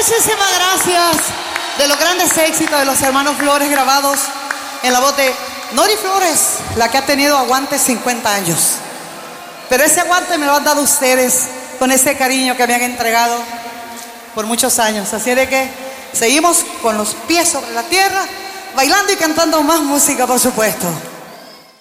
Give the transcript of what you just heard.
Muchísimas gracias de los grandes éxitos de los hermanos Flores grabados en la voz de Nori Flores, la que ha tenido aguante 50 años. Pero ese aguante me lo han dado ustedes con ese cariño que me han entregado por muchos años. Así de que seguimos con los pies sobre la tierra, bailando y cantando más música, por supuesto.